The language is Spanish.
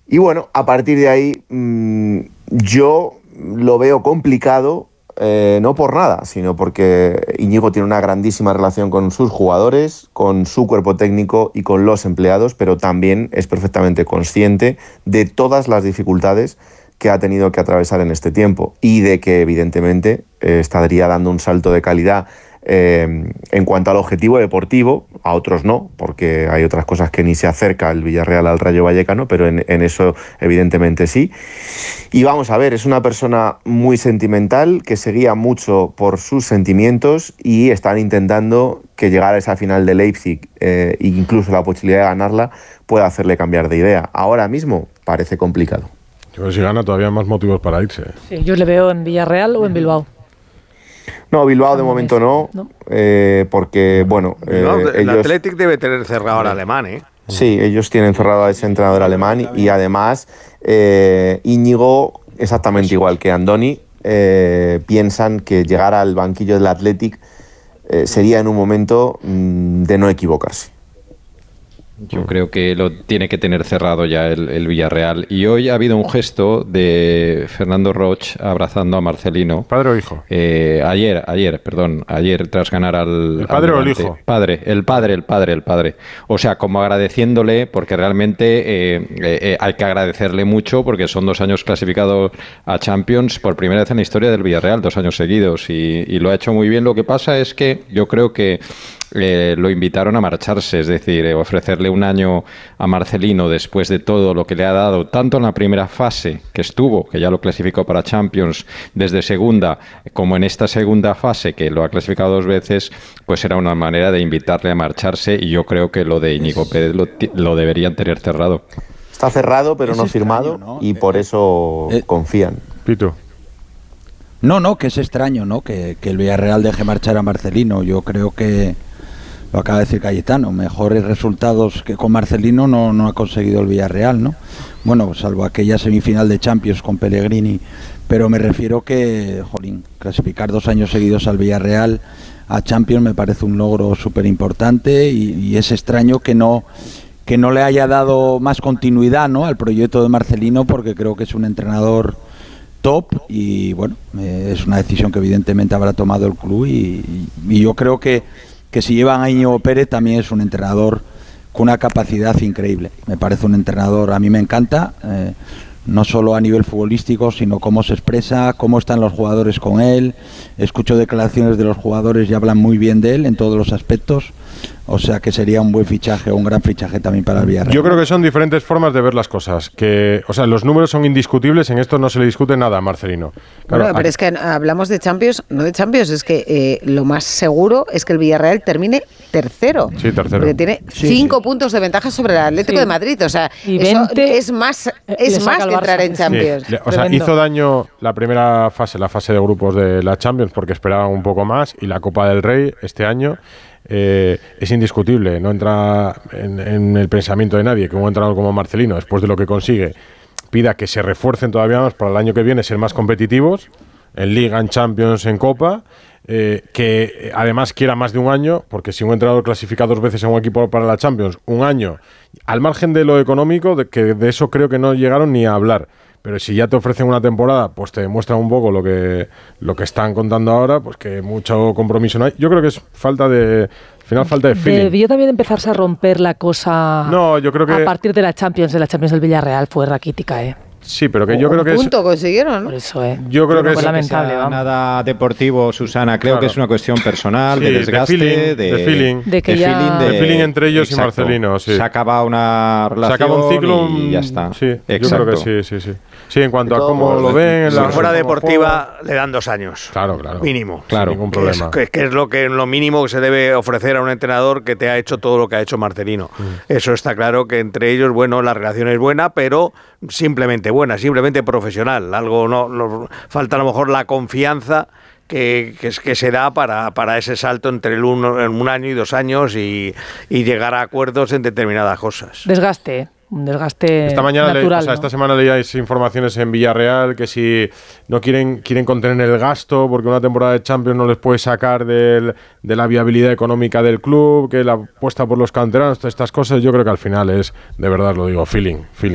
Y bueno, a partir de ahí yo lo veo complicado, no por nada, sino porque Íñigo tiene una grandísima relación con sus jugadores, con su cuerpo técnico y con los empleados, pero también es perfectamente consciente de todas las dificultades que ha tenido que atravesar en este tiempo y de que evidentemente estaría dando un salto de calidad en cuanto al objetivo deportivo, a otros no, porque hay otras cosas que ni se acerca el Villarreal al Rayo Vallecano, pero en eso evidentemente sí. Y vamos a ver, es una persona muy sentimental, que se guía mucho por sus sentimientos y están intentando que llegar a esa final de Leipzig e incluso la posibilidad de ganarla pueda hacerle cambiar de idea. Ahora mismo parece complicado. Yo creo que si gana todavía más motivos para irse. Sí, yo le veo en Villarreal o en Bilbao. No, Bilbao de momento no. Porque, bueno... el Athletic debe tener cerrado al alemán, ¿eh? Sí, ellos tienen cerrado a ese entrenador alemán y además Íñigo, exactamente igual que Andoni, piensan que llegar al banquillo del Athletic sería en un momento de no equivocarse. Yo creo que lo tiene que tener cerrado ya el Villarreal. Y hoy ha habido un gesto de Fernando Roig abrazando a Marcelino. ¿Padre o hijo? Ayer tras ganar al... ¿El padre al o el hijo? El padre. O sea, como agradeciéndole, porque realmente hay que agradecerle mucho, porque son 2 años clasificados a Champions por primera vez en la historia del Villarreal, 2 años seguidos, y lo ha hecho muy bien. Lo que pasa es que yo creo que lo invitaron a marcharse, es decir, ofrecerle un año a Marcelino después de todo lo que le ha dado, tanto en la primera fase que estuvo, que ya lo clasificó para Champions desde segunda, como en esta segunda fase que lo ha clasificado 2 veces, pues era una manera de invitarle a marcharse, y yo creo que lo de Íñigo Pérez lo deberían tener cerrado. Está cerrado pero no firmado, ¿no? Y por eso confían. Pito. No, que es extraño, ¿no? Que el Villarreal deje marchar a Marcelino. Yo creo que lo acaba de decir Cayetano, mejores resultados que con Marcelino no ha conseguido el Villarreal, ¿no? Bueno, salvo aquella semifinal de Champions con Pellegrini, pero me refiero que, clasificar 2 años seguidos al Villarreal a Champions me parece un logro súper importante y es extraño que no le haya dado más continuidad, ¿no?, al proyecto de Marcelino, porque creo que es un entrenador top y bueno, es una decisión que evidentemente habrá tomado el club y yo creo que si llevan a Íñigo Pérez también es un entrenador con una capacidad increíble. Me parece un entrenador, a mí me encanta, no solo a nivel futbolístico, sino cómo se expresa, cómo están los jugadores con él. Escucho declaraciones de los jugadores y hablan muy bien de él en todos los aspectos. O sea que sería un buen fichaje, un gran fichaje también para el Villarreal. Yo creo que son diferentes formas de ver las cosas. Los números son indiscutibles, en esto no se le discute nada a Marcelino. Claro, bueno, pero es que hablamos de Champions, no de Champions, es que lo más seguro es que el Villarreal termine tercero. Sí, tercero. Porque tiene 5 puntos de ventaja sobre el Atlético de Madrid. O sea, y eso 20, es más que entrar en Champions. Sí. O sea, hizo daño la primera fase, la fase de grupos de la Champions, porque esperaban un poco más, y la Copa del Rey este año. Es indiscutible, no entra en el pensamiento de nadie que un entrenador como Marcelino, después de lo que consigue, pida que se refuercen todavía más para el año que viene, ser más competitivos en Liga, en Champions, en Copa, que además quiera más de un año, porque si un entrenador clasifica 2 veces en un equipo para la Champions, un año, al margen de lo económico, de eso creo que no llegaron ni a hablar. Pero si ya te ofrecen una temporada, pues te demuestran un poco lo que están contando ahora, pues que mucho compromiso no hay. Yo creo que es falta de feeling. Debió también empezarse a romper la cosa. No, yo creo que a partir de la Champions del Villarreal fue raquítica, Sí, pero que yo creo que es... Un punto consiguieron, ¿no? Por eso, Yo creo que es lamentable. Nada deportivo, Susana. Creo que es una cuestión personal, sí, de desgaste, de feeling. De feeling entre ellos. Exacto. Y Marcelino, sí. Se acaba una relación. Se acaba un ciclo y ya está. Sí, yo creo que sí. Sí, en cuanto a cómo lo ven... Si fuera deportiva, le dan 2 años. Claro. Mínimo. Claro. Sin ningún problema. Que es lo mínimo que se debe ofrecer a un entrenador que te ha hecho todo lo que ha hecho Marcelino. Eso está claro, que entre ellos, bueno, la relación es buena, pero simplemente buena, simplemente profesional. Algo no falta a lo mejor la confianza que se da para ese salto entre un año y 2 años y llegar a acuerdos en determinadas cosas. Un desgaste esta mañana natural. Esta semana leíais informaciones en Villarreal que si no quieren contener el gasto porque una temporada de Champions no les puede sacar de la viabilidad económica del club, que la apuesta por los canteranos, todas estas cosas. Yo creo que al final es, de verdad lo digo, feeling.